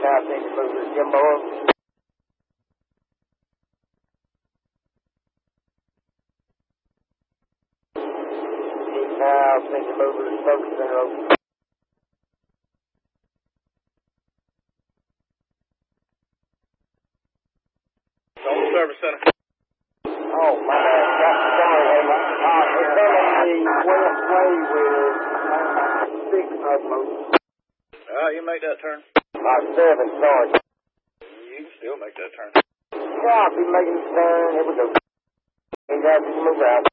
now think to move this Jimbo up. Now think to move this focus center over. On service center. Oh, my bad. Sorry. It's coming the west way with 6 of them. You make that turn. 7, sorry. You can still make that turn. Yeah, I'll be making the turn. Here we go. He's out to move out.